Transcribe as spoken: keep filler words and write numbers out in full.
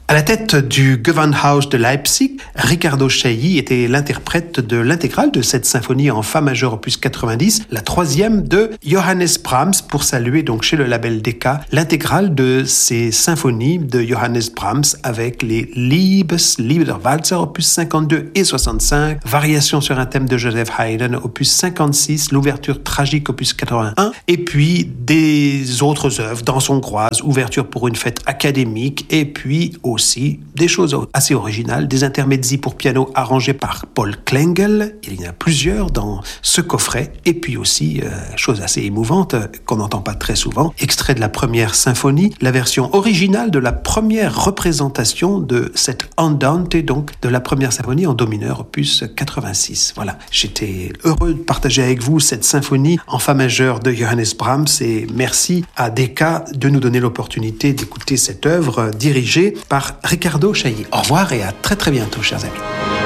À la tête du Gewandhaus de Leipzig, Riccardo Chailly était l'interprète de l'intégrale de cette symphonie en fa majeur opus quatre-vingt-dix, la troisième de Johannes Brahms, pour saluer donc chez le label Decca l'intégrale de ces symphonies de Johannes Brahms avec les Liebes, Liebe der Walzer opus cinquante-deux et soixante-cinq, Variations sur un thème de Joseph Haydn opus cinquante-six, l'ouverture tragique opus quatre-vingt-un, et puis des autres œuvres, Danse hongroise, ouverture pour une fête académique, et puis aussi des choses assez originales, des intermezzi pour piano arrangés par Paul Klengel. Il y en a plusieurs dans ce coffret. Et puis aussi, euh, chose assez émouvante euh, qu'on n'entend pas très souvent, extrait de la première symphonie, la version originale de la première représentation de cette Andante, donc de la première symphonie en do mineur, opus quatre-vingt-six. Voilà, j'étais heureux de partager avec vous cette symphonie en fa majeur de Johannes Brahms et merci à Decca de nous donner l'opportunité d'écouter cette œuvre dirigée par Riccardo Chailly. Au revoir et à très très bientôt, chers amis.